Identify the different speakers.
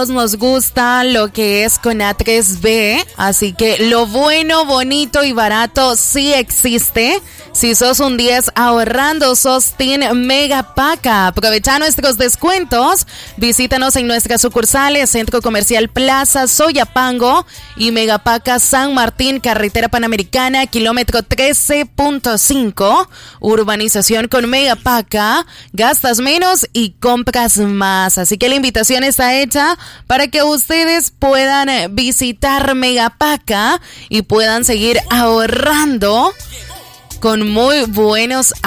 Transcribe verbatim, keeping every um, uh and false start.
Speaker 1: todos nos gusta lo que es con A tres B, así que lo bueno, bonito y barato sí existe. Si sos un diez ahorrando, sos Team Megapaca. Aprovecha nuestros descuentos. Visítanos en nuestras sucursales, Centro Comercial Plaza Soyapango y Megapaca San Martín, Carretera Panamericana, kilómetro trece punto cinco. Urbanización con Megapaca. Gastas menos y compras más. Así que la invitación está hecha para que ustedes puedan visitar Megapaca y puedan seguir ahorrando con muy buenos